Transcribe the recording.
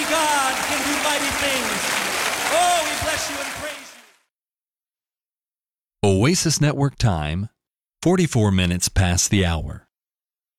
God can do mighty things. Oh, we bless you and praise you. Oasis Network time, 44 minutes past the hour.